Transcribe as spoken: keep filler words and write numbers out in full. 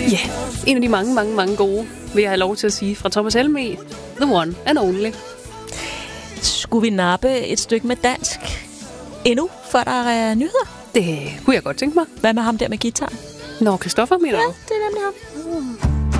Ja, yeah, en af de mange, mange, mange gode, vil jeg have lov til at sige, fra Thomas Helmig. The one and only. Skulle vi nappe et stykke med dansk endnu, før der er nyheder? Det kunne jeg godt tænke mig. Hvad med ham der med guitar? Nå, Christoffer, mener du? Ja, det er nemlig ham. Mm.